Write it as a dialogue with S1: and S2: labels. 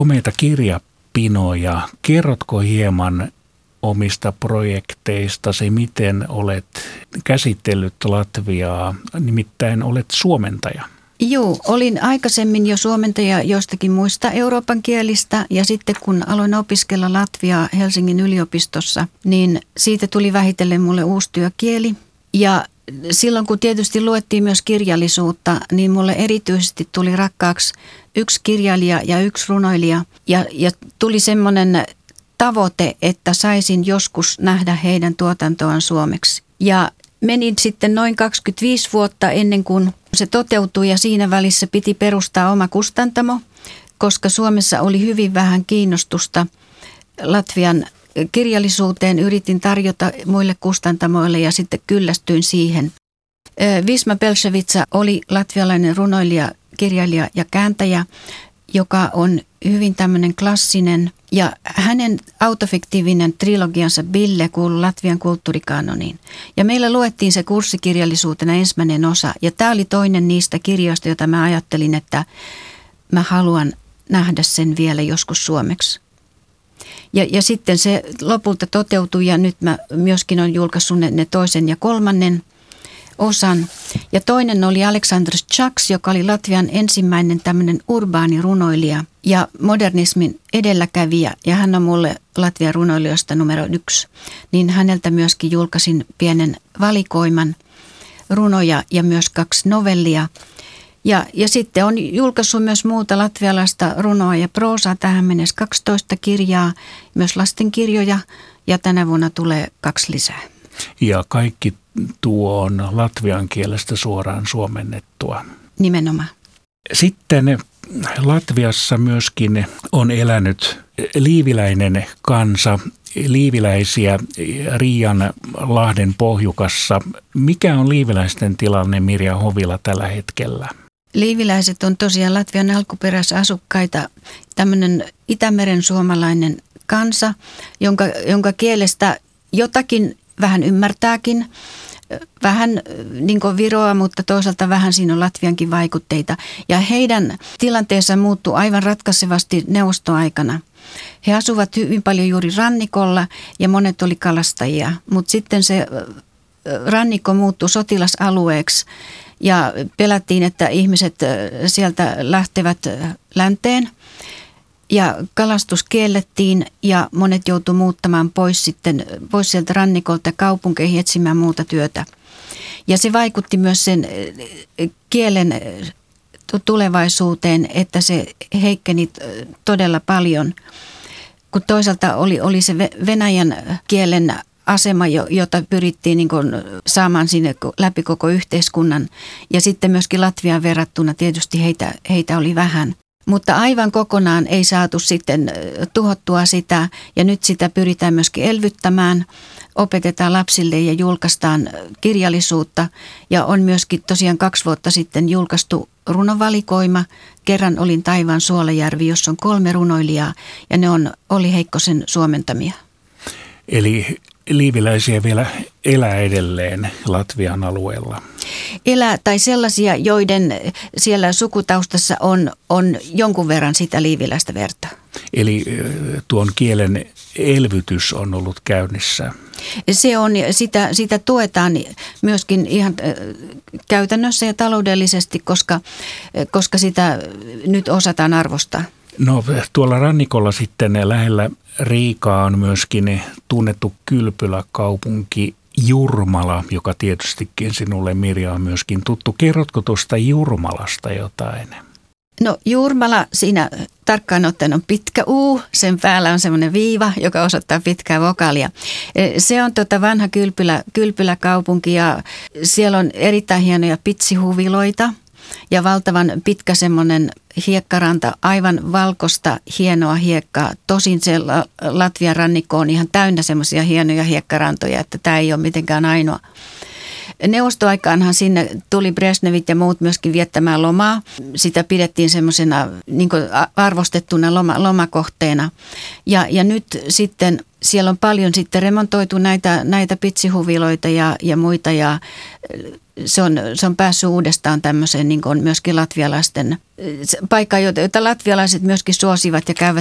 S1: Komeita kirjapinoja. Kerrotko hieman omista projekteistasi, miten olet käsitellyt Latviaa, nimittäin olet suomentaja?
S2: Joo, olin aikaisemmin jo suomentaja jostakin muista Euroopan kielistä ja sitten kun aloin opiskella latviaa Helsingin yliopistossa, niin siitä tuli vähitellen mulle uusi työkieli. Ja silloin kun tietysti luettiin myös kirjallisuutta, niin mulle erityisesti tuli rakkaaksi yksi kirjailija ja yksi runoilija ja tuli semmoinen tavoite, että saisin joskus nähdä heidän tuotantoaan suomeksi. Ja menin sitten noin 25 vuotta ennen kuin se toteutui ja siinä välissä piti perustaa oma kustantamo, koska Suomessa oli hyvin vähän kiinnostusta Latvian kirjallisuuteen. Yritin tarjota muille kustantamoille ja sitten kyllästyin siihen. Visma Belševica oli latvialainen runoilija, kirjailija ja kääntäjä, joka on hyvin tämmöinen klassinen ja hänen autofiktiivinen trilogiansa Bille kuului Latvian kulttuurikanoniin. Ja meillä luettiin se kurssikirjallisuutena ensimmäinen osa ja tämä oli toinen niistä kirjoista, jota mä ajattelin, että mä haluan nähdä sen vielä joskus suomeksi. Ja sitten se lopulta toteutui ja nyt mä myöskin olen julkaissut ne toisen ja kolmannen osan. Ja toinen oli Aleksandrs Čaks, joka oli Latvian ensimmäinen tämmöinen urbaani runoilija ja modernismin edelläkävijä. Ja hän on mulle Latvian runoilijoista numero 1. Niin häneltä myöskin julkaisin pienen valikoiman runoja ja myös 2 novellia. Ja sitten on julkaissut myös muuta latvialaista runoa ja proosaa. Tähän mennessä 12 kirjaa, myös lastenkirjoja ja tänä vuonna tulee 2 lisää.
S1: Ja kaikki tuo on latvian kielestä suoraan suomennettua.
S2: Nimenomaan.
S1: Sitten Latviassa myöskin on elänyt liiviläinen kansa, liiviläisiä Riianlahden pohjukassa. Mikä on liiviläisten tilanne, Mirja Hovila, tällä hetkellä?
S2: Liiviläiset on tosiaan Latvian alkuperäisasukkaita, tämmöinen Itämeren suomalainen kansa, jonka kielestä jotakin vähän ymmärtääkin, vähän niin kuin Viroa, mutta toisaalta vähän siinä on Latviankin vaikutteita. Ja heidän tilanteensa muuttui aivan ratkaisevasti neuvostoaikana. He asuvat hyvin paljon juuri rannikolla ja monet oli kalastajia, mutta sitten se rannikko muuttui sotilasalueeksi ja pelättiin, että ihmiset sieltä lähtevät länteen. Ja kalastus kiellettiin ja monet joutuivat muuttamaan pois sieltä rannikolta kaupunkeihin etsimään muuta työtä. Ja se vaikutti myös sen kielen tulevaisuuteen, että se heikkeni todella paljon. Kun toisaalta oli se venäjän kielen asema, jota pyrittiin niin kuin saamaan sinne läpi koko yhteiskunnan. Ja sitten myöskin Latviaan verrattuna tietysti heitä oli vähän. Mutta aivan kokonaan ei saatu sitten tuhottua sitä ja nyt sitä pyritään myöskin elvyttämään. Opetetaan lapsille ja julkaistaan kirjallisuutta ja on myöskin tosiaan 2 vuotta sitten julkaistu runovalikoima. Kerran olin taivaan Suolajärvi, jossa on 3 runoilijaa ja ne on Olli Heikkosen suomentamia.
S1: Eli liiviläisiä vielä elää edelleen Latvian alueella?
S2: Elää tai sellaisia, joiden siellä sukutaustassa on jonkun verran sitä liiviläistä verta.
S1: Eli tuon kielen elvytys on ollut käynnissä?
S2: Se on, sitä tuetaan myöskin ihan käytännössä ja taloudellisesti, koska sitä nyt osataan arvostaa.
S1: No tuolla rannikolla sitten lähellä Riikaa on myöskin tunnettu kylpyläkaupunki Jurmala, joka tietystikin sinulle, Mirja, on myöskin tuttu. Kerrotko tuosta Jurmalasta jotain?
S2: No Jurmala, siinä tarkkaan ottaen on pitkä U, sen päällä on semmoinen viiva, joka osoittaa pitkää vokaalia. Se on vanha kylpyläkaupunki ja siellä on erittäin hienoja pitsihuviloita ja valtavan pitkä semmoinen hiekkaranta, aivan valkoista hienoa hiekkaa. Tosin se Latvian rannikko on ihan täynnä semmoisia hienoja hiekkarantoja, että tämä ei ole mitenkään ainoa. Neuvostoaikaanhan sinne tuli Brezhnevit ja muut myöskin viettämään lomaa. Sitä pidettiin semmoisena niin kuin arvostettuna lomakohteena. Ja nyt sitten siellä on paljon sitten remontoitu näitä pitsihuviloita ja muita ja se on päässyt uudestaan tämmöiseen niin kuin myöskin latvialaisten paikkaan, jota latvialaiset myöskin suosivat ja käyvät